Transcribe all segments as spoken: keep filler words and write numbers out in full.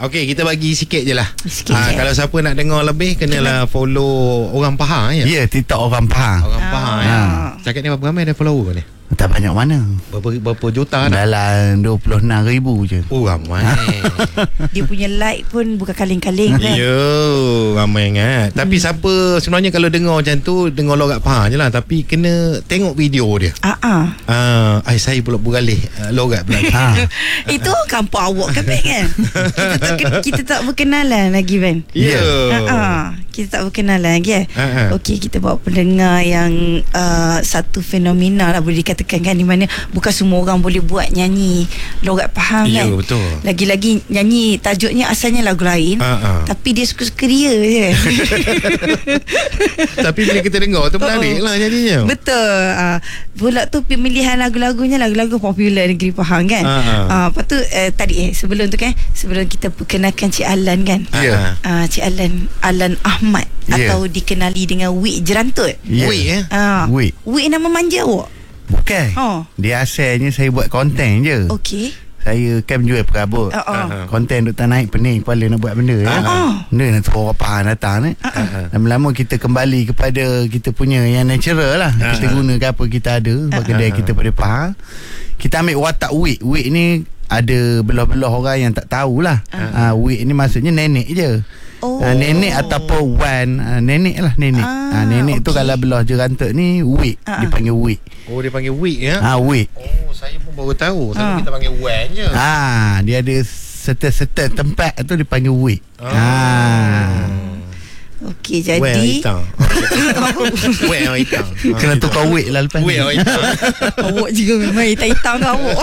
Okey, kita bagi sikit je lah. Sikit ha, je. Kalau siapa nak dengar lebih, kenalah follow orang Pahang ya. Ya, yeah, TikTok orang Pahang. Orang Pahang ya. Cakap ni berapa ramai ada follower ni? Tak banyak mana. Berapa, berapa juta dah? Dalam dua puluh enam ribu je. Oh, ramai. Dia punya like pun bukan kaling-kaling kan. Ya, ramai sangat. Tapi Hmm. siapa sebenarnya kalau dengar macam tu, dengar logat Pahang je lah. Tapi kena tengok video dia. Ah ah. Ah, ai saya pula beralih uh, logat pula. Ha. Itu kampung awak kan, Ben, kan? Kita tak, kita tak berkenalan lagi, Ben. Ya. Ah ah. Kita tak berkenalan lagi eh. Ah, ah. Okey, kita bawa pendengar yang uh, satu fenomena lah boleh dikatakan kan, di mana bukan semua orang boleh buat nyanyi logat Pahang Ya, kan. betul. Lagi-lagi nyanyi tajuknya asalnya lagu lain, Ah, ah. tapi dia suka-suka ria je. Tapi bila kita dengar tu menarik lah jadinya. Betul. Uh, pula tu pemilihan lagu-lagunya lagu-lagu popular negeri Pahang kan. Ah, ah. Uh, lepas tu uh, tadi eh sebelum tu kan, sebelum kita perkenalkan Cik Alan kan. Ya. Uh, Cik Alan Alan Ahmad Ya. atau dikenali dengan Wik Jerantut. Ya. Wik eh. Uh, Wik. Wik nama manja awak. Bukan. Oh. Dia asalnya saya buat konten je. Okey. Saya kan menjual perabot. Oh, oh. Ah. Konten duk tak naik pening kepala nak buat benda ya. Ah. Benda nak suruh orang Pahang datang ni. Lama-lama kita kembali kepada kita punya yang natural lah. Ah. Kita gunakan apa kita ada. Sebab kedai kita pada Pahang. Kita ambil watak Wik. Wik ni ada belah-belah orang yang tak tahulah. Ah. Wik ni maksudnya nenek je. Oh. Ah, nenek ataupun wan, ah, nenek lah nenek. Ah, Ah, nenek tu okey. kalau belah jerantut ni Wik, Ah, ah. dipanggil Wik. Oh, dia panggil Wik ya. Ah, Wik. Oh, saya pun baru tahu. Saya Ah. kita panggil Wan je. Ah, dia ada certain-certain tempat tu dipanggil Wik. Ah. Ah. Okey, Wan jadi hitam. Wan hitam. Kena tukar Wik lah lepas Wan ni. hitam. awak juga memang hitam-hitam kan awak.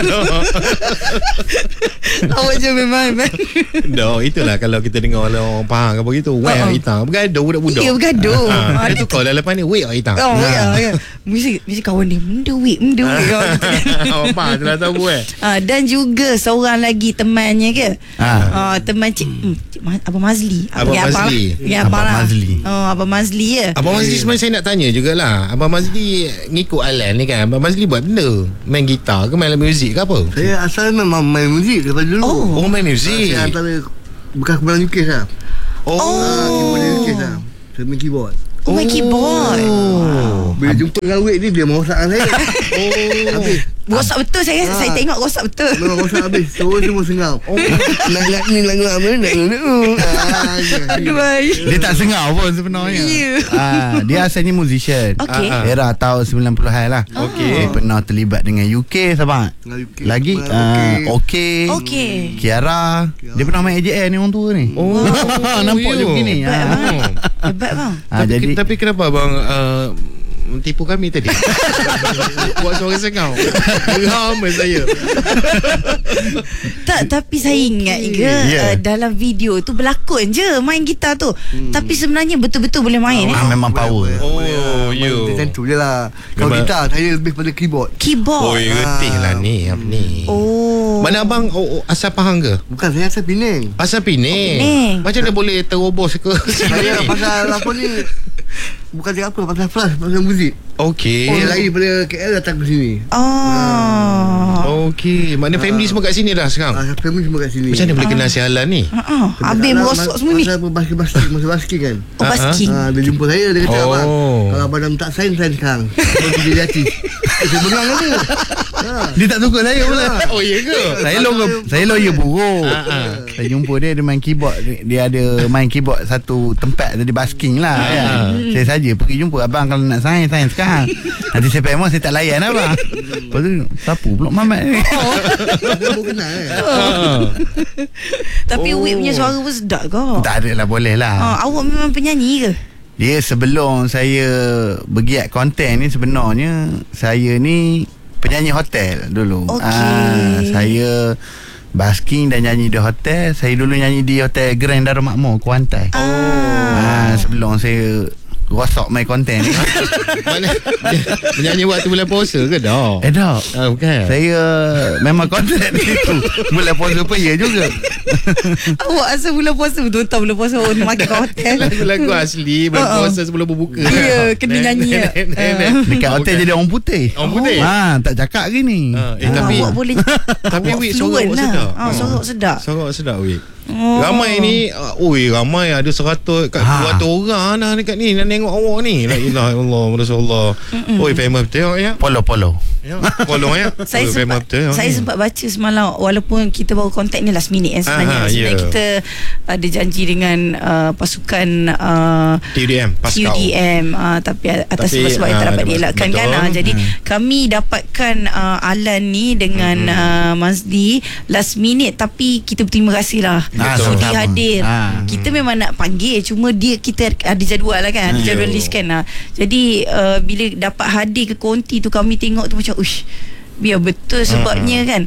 Awak je memang man. Dah, itulah kalau kita dengar orang Pahang apa gitu. Wan Ah, ah. hitam. Bergaduh budak-budak. Ya, bergaduh. Ha, Ah, dia dia tukar dah lepas ni Wik hitam. Oh, ya, ya. Mesti mesti kawan dia menda Wik, menda Wik. Awak faham je lah tahu eh. Ah, dan juga seorang lagi temannya ke? Ah. Ah, teman Cik, hmm, Cik Ma- Abang Mazli. Abang Ya, Mazli. Ya, Abang Abang Mazli. Oh, Abang Mazli ya. Abang Mazli sebenarnya saya nak tanya jugalah. Abang Mazli ngikut Alan ni kan. Abang Mazli buat benda. Main gitar ke main muzik ke apa? Saya asal memang main muzik daripada dulu. Oh. Oh, main muzik. Saya antara bekas kemarin U K lah. Oh. Ah, keyboard U K lah. Saya main keyboard. Oh, my keyboard. Oh. Bila jumpa dengan Wik ni, dia mau rosak saya. Oh. Habis. Rosak betul saya. Ah. Saya tengok rosak betul. Memang rosak habis. Semua semua sengau. Nak nak ni nak nak mana nak nak. Aduh, baik. Dia tak sengau pun sebenarnya. Ya. Ah, dia asalnya musician. Okey. Ah, ah. Era tahun sembilan puluhan lah. Okey. Dia pernah terlibat dengan U K sahabat. Dengan U K. Lagi Okey. ah, Okey. Okey. Kiara. Dia pernah main A J L ni orang tua ni. Oh. Nampak je you. begini. Hebat, Ah. bang. Hebat bang. Ah, tapi, jadi tapi kenapa abang uh, tipu kami tadi? Buat suara sengau. Geram saya. Tak, tapi saya ingat ke Ya. uh, dalam video tu berlakon je main gitar tu. Tapi sebenarnya betul-betul boleh main eh. ah, memang power. Oh, you. Macam tu je lah. Kalau Memang- gitar, saya lebih pada keyboard. Keyboard. Oh, getih lah ni. Apa ni? Oh. Mana abang oh, oh, asal Pahang ke? Bukan, saya asal Penang. Asal Penang. Penang. Macam mana boleh terobos ke? Saya pasal apa ni, bukan cakap apa, pasal flash, pasal muzik. Okey. Saya lari daripada K L datang ke sini. Oh. Okey. Maknanya family semua kat sini dah sekarang. Ah, family semua kat sini. Macam mana boleh kenal si Alan ni? Ha ah. Habis merosot semua ni. Pasal basket-basket, masa basket kan. Oh, basking. Ah, dia jumpa saya, dia kata, Oh. abang, kalau abang dah tak sign, sign sekarang. Dia jadi artis. Eh, saya bengang kan dia. Ha. Dia tak suka saya pula. Oh, ya ke? Saya lawyer, saya lawyer buruk. Ah, ah. Saya jumpa dia, dia main keyboard. Dia- Dia ada main keyboard satu tempat tadi basking lah. Kan? Saya saja pergi jumpa abang kalau nak sign, sign sekarang. Nanti saya payah saya tak layan abang. Lepas tu, siapa pula Mamat ni? Dia baru kenal kan. Tapi Oh. Wik punya suara pun sedap ke? Tak ada lah, boleh lah. Ah, awak memang penyanyi ke? Dia sebelum saya bergiat konten ni sebenarnya saya ni penyanyi hotel dulu. Okey. Ah, saya basking dan nyanyi di hotel. Saya dulu nyanyi di Hotel Grand Darul Makmur Kuantan. Ah, sebelum saya rosak my konten ni. Mana menyanyi waktu bulan puasa ke dah? Eh dah. Ah, bukan. Saya memang konten itu bulan puasa apa ya juga. Awak asal bulan puasa betul-betul bulan puasa awak makan kat hotel. Lagu-lagu asli bulan Ah, ah. puasa sebelum berbuka. Ya, kena nyanyi. Dekat hotel jadi orang putih. Orang putih? Ha, tak cakap gini. Ah, eh, Oh, tapi awak boleh tapi awak Wik fluent sorok lah. sedap. Ah, sorok sedap. Sorok sedap Wik. Oh. Ramai ni uh, oi ramai ada seratus kat Ha. dua ratus orang dah dekat ni nak tengok awak ni. La ilaha illallah Rasulullah. Oi famous betul ya. Polo-polo. Ya, tolong ya. Saya Oi, sempat famous betul. ya. saya sempat baca semalam, walaupun kita baru kontak ni last minute kan sebenarnya. Aha, Sebenarnya yeah. kita ada janji dengan uh, pasukan uh, T U D M Q Pascal. D M uh, tapi atas Tapi, sebab-sebab yang ah, tak dapat ada dielakkan betul. kan. Uh, jadi Hmm. kami dapatkan uh, Alan ni dengan Hmm. uh, Mazli last minute, tapi kita berterima kasih lah Ah, sudi sama-sama. hadir. Ah. Kita memang nak panggil, cuma dia kita ada jadual lah kan, ada Hmm. jadual list kan. Uh. Jadi uh, bila dapat hadir ke konti tu, kami tengok tu macam uish, biar betul sebabnya kan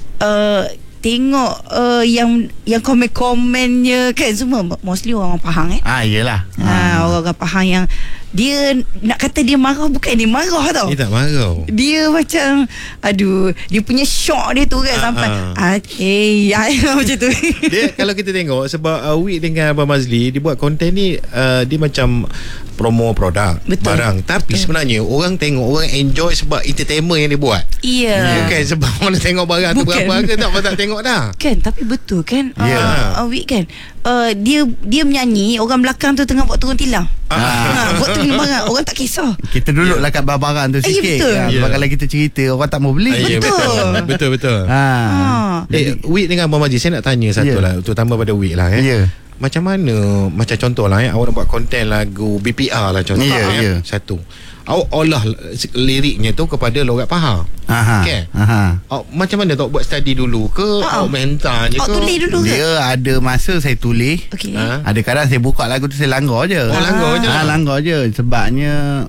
uh, tengok uh, yang yang komen-komennya kan semua mostly orang Pahang eh. Ah, yelah. Ha, orang-orang Pahang yang dia nak kata dia marah, bukan dia marah tau. Dia tak marah. Dia macam aduh, dia punya shock dia tu kan Ah, sampai ah. ah, eh ay, macam tu. Dia kalau kita tengok sebab uh, Wik dengan Abang Mazli dia buat konten ni uh, dia macam promo produk Betul. barang, tapi Betul. sebenarnya orang tengok, orang enjoy sebab entertainment yang dia buat. Iya. Bukan sebab orang tengok barang tu Bukan. berapa harga tak tak tengok dah. Kan, tapi betul kan Ya. uh, Awik kan uh, dia dia menyanyi, orang belakang tu tengah buat turun tilang. Ah. Ha, buat turun barang, orang tak kisah. Kita duduklah kat barang tu Ah, ya, sikit. betul. kan. Ya. Sebab kalau kita cerita, orang tak mau beli. Ah, ya, Betul. betul. Betul betul. Ha. Ha. Eh, Wik dengan Abang Mazli, saya nak tanya satu Ya. lah, terutama pada Wik lah eh. Ya. Macam mana, macam contoh lah eh, awak nak buat konten lagu B P R lah contoh. Ya, eh. ya. Satu, awak olah liriknya tu kepada logat Pahang. Aha. Okey. Aha. Awak, macam mana tu awak buat study dulu ke? Ha. Awak mental je Awak ke? tulis dulu ke? Dia ada masa saya tulis. Okey. Ha? Ada kadang saya buka lagu tu, saya langgar je. Oh, langgar je. Ha, langgar je. Sebabnya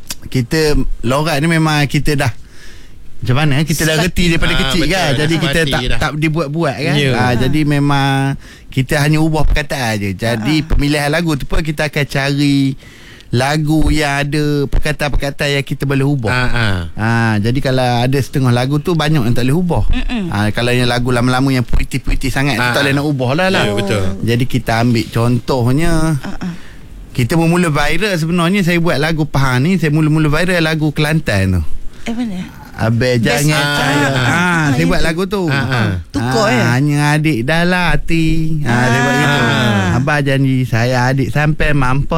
kita logat ni memang kita dah macam mana kita dah reti daripada Ah, kecil betul. kan. Dah Jadi kita mati tak dah. tak dibuat-buat kan. Ya. Ha, jadi memang kita hanya ubah perkataan je. Jadi pemilihan lagu tu pun kita akan cari lagu yang ada perkataan-perkataan yang kita boleh ubah. Ha, ha. Ha, jadi kalau ada setengah lagu tu banyak yang tak boleh ubah. Ha, kalau yang lagu lama-lama yang puitis-puitis sangat Ah, tu tak boleh nak ubah lah lah. Ya, betul. Jadi kita ambil contohnya. Kita mula viral sebenarnya, saya buat lagu Pahang ni, saya mula-mula viral lagu Kelantan tu. Eh mana? Abe jangan Ah, caya. ah, Ha, ah, saya ya buat tu. lagu tu. Ah, ah. Tukar, eh? Hanya adik dalam hati. Ha, saya buat gitu. Ah. Abah janji saya adik sampai mampu.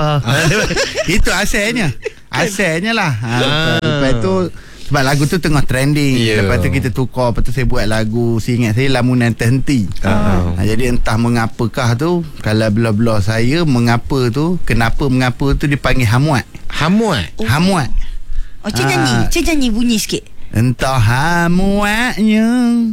Itu asalnya. Asalnya lah. Ha, Ah. lepas tu sebab lagu tu tengah trending. Ya. Lepas tu kita tukar. Lepas tu saya buat lagu, saya ingat saya Lamunan Terhenti. Ah. Ha, jadi entah mengapakah tu, kalau belah-belah saya mengapa tu, kenapa mengapa tu dipanggil Hamuat. Hamuat. Oh. Hamuat. Oh, cik Ah. nyanyi, cik nyanyi bunyi sikit. Entah hamuatnya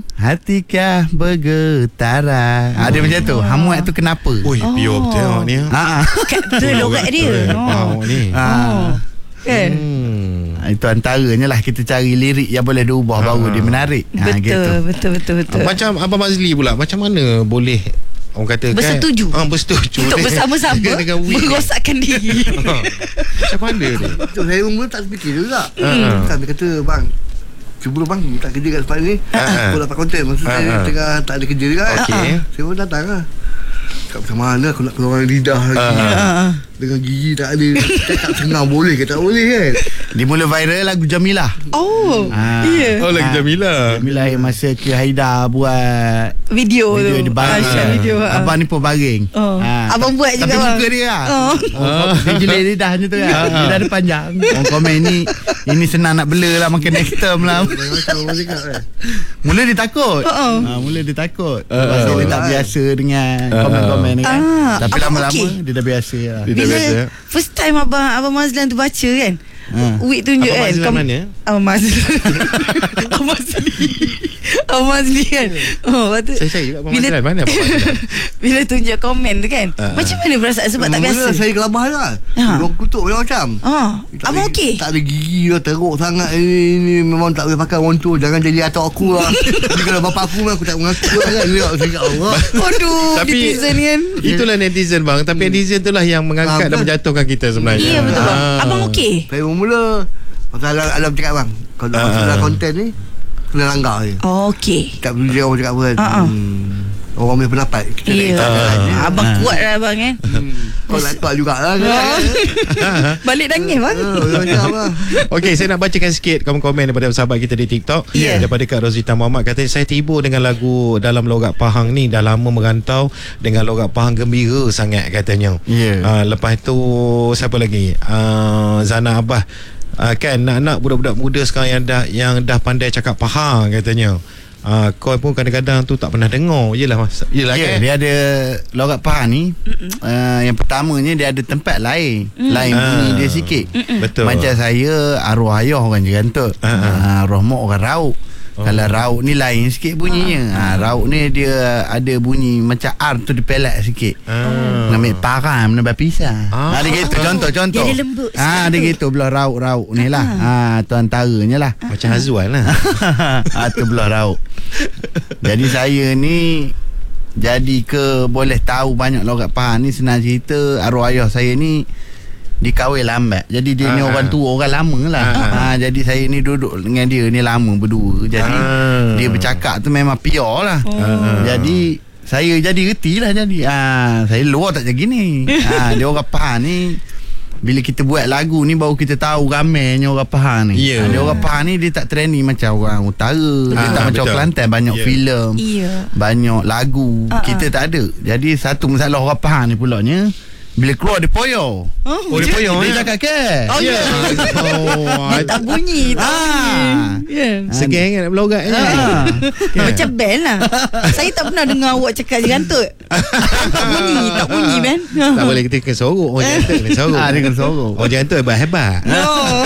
hatikah bergetara. Ha, dia macam tu. Hamuat tu kenapa? Ui, Oh. pure betul awak ni. Ha. Kat betul logat dia. Faham ni. Ha. Oh. Kan? Hmm. Itu antaranya lah, kita cari lirik yang boleh diubah baru dia menarik. Ha, Betul, gitu. betul, betul, betul. Macam Abang Mazli pula, macam mana boleh orang kata Bersetuju. kan, ah, bersetuju Untuk dengan- bersama-sama dengan Wik ni. merosakkan diri. Macam mana ni? Betul, saya mula tak fikir juga. Hmm. Kan dia kata, bang, cuba bang tak kerja kat tempat ni. Ha. Aku dapat konten. Masa Ha, saya ha. tengah tak ada kerja juga. Okey. Saya pun datang lah. Kat macam mana aku nak keluar lidah lagi. Ha. Dengan gigi tak ada. Cakap senang boleh ke tak boleh kan. Dia mula viral lagu Jamilah. Oh, Ah. iya. Oh, lagi Jamila. Jamilah yang masa ke Haida buat Video, video tu. dia baring. Ah, share video. ah. Abang ni pun baring. Oh. Ah, Abang ta- buat juga, Tapi bang. muka dia lah. Oh. Oh, dia jelit lidah macam tu kan. Lidah dia panjang. Orang komen ni, ini senang nak bela lah, makan next term lah. Macam orang cakap kan. Mula dia takut. Oh. Ha, mula dia takut. Uh, Sebab uh, dia tak uh. biasa dengan Uh, komen-komen ni kan. Ah, Tapi abang lama-lama okey? dia dah biasa lah. Dia dah Bila biasa. first time abang Abang Mazlan tu baca kan, Ha. Wik tunjuk Abang kan. Mazlan Kom- mana? Abang Mazlan. Abang Mazli. Abang Mazli kan. Oh, lepas tu Saya cari kat Abang bila, Mazlan. Mana Abang Mazlan? bila tunjuk komen tu kan, Ah, macam mana perasaan sebab tak Mula biasa. saya gelabah lah. Ha. Orang kutuk macam-macam. Ah, Tak abang ada- okey? Tak ada gigi lah, teruk sangat ini, ini memang tak boleh pakai orang tu. Jangan jadi atuk aku lah. Jadi kalau bapak aku memang aku tak mengaku lah kan. Dia saya cakap Allah. Aduh, Tapi netizen kan. itulah netizen bang. Tapi netizen itulah yang mengangkat Ah, dan betul. menjatuhkan kita sebenarnya. Ya, betul bang. Ah. Abang okey? Saya mula pasal Alam, Alam cakap bang, kalau Ah. masalah konten ni kena langgar je. Oh, okey. Tak perlu dia orang cakap apa kan. Ah, ah. Hmm. orang punya pendapat. Kita nak Ya. ikut Ah. Ah, Abang kuat lah abang kan. Hmm. Kau nak kuat jugalah kan. Balik nangis bang. Oh, macam lah. Okey, saya nak bacakan sikit komen-komen daripada sahabat kita di TikTok. Ya. Daripada Kak Rosita Muhammad kata, saya terhibur dengan lagu dalam logat Pahang ni. Dah lama merantau dengan logat Pahang gembira sangat katanya. Ya. Uh, lepas tu siapa lagi? Uh, Zana Abah. Uh, kan nak-nak budak-budak muda sekarang yang dah yang dah pandai cakap Pahang katanya. Uh, kau pun kadang-kadang tu tak pernah dengar. Yelah mas. Yelah Ya, kan. dia ada logat Pahang ni. Uh, yang pertamanya dia ada tempat lain. Lain Ah. bunyi dia sikit. Betul. Macam saya arwah ayah orang Jerantuk. Ah, ah. Uh, arwah mak orang Rauk. Oh. Kalau Rauk ni lain sikit bunyinya. Ha, Rauk ni dia ada bunyi macam R tu dipelat sikit. Ah. Nama param nama pisah. Ah. Ha, dia gitu contoh-contoh. Dia ada lembut Ah, sikit dia tu. gitu belah Rauk-Rauk ni lah. Ha, tu antaranya lah. Macam Azwan lah. ha, tu belah Rauk. Jadi saya ni jadi ke boleh tahu banyak logat Pahang ni, senang cerita arwah ayah saya ni dikahwin lambat. Jadi dia ni Ah. orang tua, orang lama lah. Ah. Ha, jadi saya ni duduk dengan dia ni lama berdua. Jadi Ah. dia bercakap tu memang pure lah. Ah. Jadi saya jadi reti lah jadi. Ha, saya luar tak macam gini. Ha, dia orang Pahang ni bila kita buat lagu ni baru kita tahu ramainya orang Pahang ni. Ya. Ha, dia orang Pahang ni dia tak training macam orang utara. Dia Ah, tak macam betul. Kelantan banyak Ya. filem. Iya. Banyak lagu. Ah, Kita tak ada. Jadi satu masalah orang Pahang ni pulaknya bila keluar dia poyo. Oh, dia poyo, Dia eh? cakap ke? Oh, ya. Oh, Dia tak bunyi. Tak Ah. bunyi. Ya. segeng kan nak berlogat kan. Ah. Macam band lah. Saya tak pernah dengar awak cakap Jerantut. Tak bunyi. Tak bunyi Ben. Tak boleh kita kena sorok. Oh, jangan kena sorok. Ah, dia kena sorok. Oh, jangan tu hebat-hebat. Oh.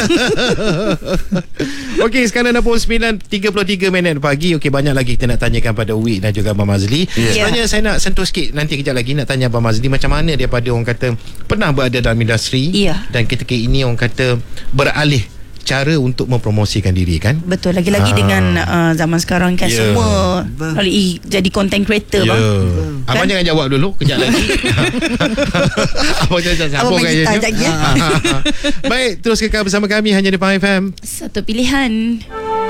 Okey, sekarang dah pukul sembilan tiga puluh tiga minit pagi. Okey, banyak lagi kita nak tanyakan pada Wik dan juga Abang Mazli. Ya. Sebenarnya saya nak sentuh sikit nanti kejap lagi nak tanya Abang Mazli macam mana daripada orang kata pernah berada dalam industri Ya. dan ketika ini orang kata beralih cara untuk mempromosikan diri kan. Betul. Lagi-lagi Ah. dengan uh, zaman sekarang kan Ya. semua melalui jadi content creator Ya. bang. Abang Kan? jangan jawab dulu kejap lagi. Abang jangan sambung main gitar sekejap lagi, ya. Baik, terus kekal bersama kami hanya di Pahang F M. Satu pilihan.